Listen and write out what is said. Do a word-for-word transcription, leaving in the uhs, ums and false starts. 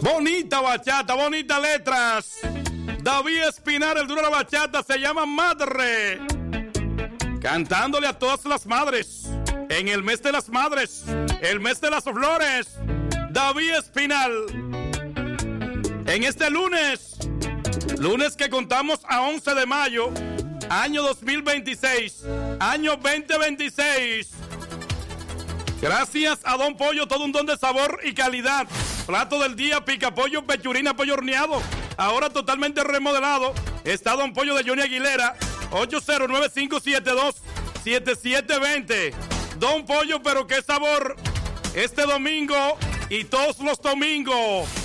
Bonita bachata, bonitas letras. David Espinal, el duro de la bachata, se llama Madre. Cantándole a todas las madres. En el mes de las madres, el mes de las flores. David Espinal. En este lunes, lunes que contamos a once de mayo, año dos mil veintiséis, año veinte veintiséis. Gracias a Don Pollo, todo un don de sabor y calidad. Plato del día, pica pollo, pechurina, pollo horneado. Ahora totalmente remodelado. Está Don Pollo de Johnny Aguilera. ocho cero nueve cinco siete dos siete siete dos cero. Don Pollo, pero qué sabor. Este domingo y todos los domingos.